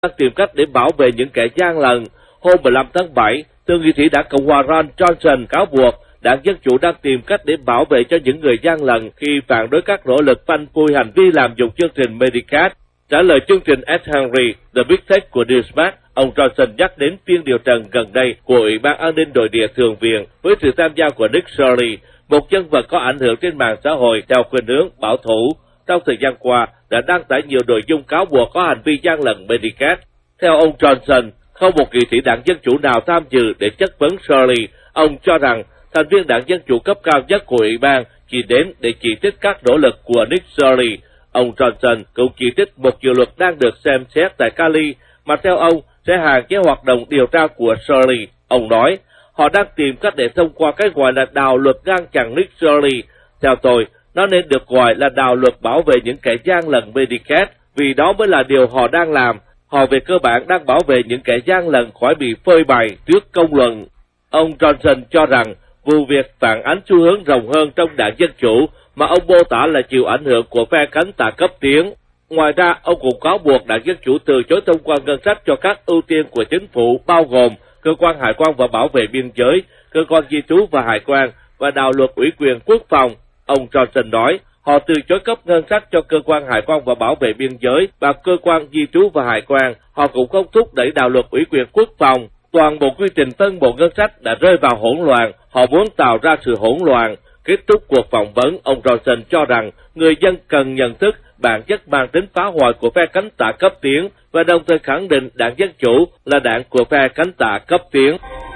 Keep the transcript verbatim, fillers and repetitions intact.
đang tìm cách để bảo vệ những kẻ gian lận. Hôm mười lăm tháng bảy, thượng nghị sĩ đảng Cộng hòa Ron Johnson cáo buộc đảng Dân Chủ đang tìm cách để bảo vệ cho những người gian lận khi phản đối các nỗ lực phanh phui hành vi lạm dụng chương trình Medicaid. Trả lời chương trình Ed Henry, The Big Take của Newsmax, ông Johnson nhắc đến phiên điều trần gần đây của Ủy ban An ninh Nội địa Thượng viện với sự tham gia của Nick Shirley, một nhân vật có ảnh hưởng trên mạng xã hội theo khuynh hướng bảo thủ. Trong thời gian qua, đã đăng tải nhiều nội dung cáo buộc có hành vi gian lận Medicaid. Theo ông Johnson, không một nghị sĩ đảng Dân Chủ nào tham dự để chất vấn Shirley. Ông cho rằng thành viên đảng Dân Chủ cấp cao nhất của Ủy ban chỉ đến để chỉ trích các nỗ lực của Nick Shirley. Ông Johnson cũng chỉ trích một dự luật đang được xem xét tại Cali mà theo ông sẽ hạn chế hoạt động điều tra của Shirley. Ông nói, họ đang tìm cách để thông qua cái gọi là đạo luật ngăn chặn Nick Shirley. Theo tôi, nó nên được gọi là đạo luật bảo vệ những kẻ gian lận Medicaid, vì đó mới là điều họ đang làm. Họ về cơ bản đang bảo vệ những kẻ gian lận khỏi bị phơi bày trước công luận. Ông Johnson cho rằng vụ việc phản ánh xu hướng rộng hơn trong đảng Dân Chủ mà ông mô tả là chịu ảnh hưởng của phe cánh tả cấp tiến. Ngoài ra, ông cũng cáo buộc đảng Dân Chủ từ chối thông qua ngân sách cho các ưu tiên của chính phủ bao gồm cơ quan hải quan và bảo vệ biên giới, cơ quan di trú và hải quan và đạo luật ủy quyền quốc phòng. Ông Johnson nói, họ từ chối cấp ngân sách cho cơ quan hải quan và bảo vệ biên giới và cơ quan di trú và hải quan. Họ cũng không thúc đẩy đạo luật ủy quyền quốc phòng. Toàn bộ quy trình phân bổ ngân sách đã rơi vào hỗn loạn. Họ muốn tạo ra sự hỗn loạn. Kết thúc cuộc phỏng vấn, ông Johnson cho rằng người dân cần nhận thức bản chất mang tính phá hoại của phe cánh tả cấp tiến và đồng thời khẳng định đảng Dân Chủ là đảng của phe cánh tả cấp tiến.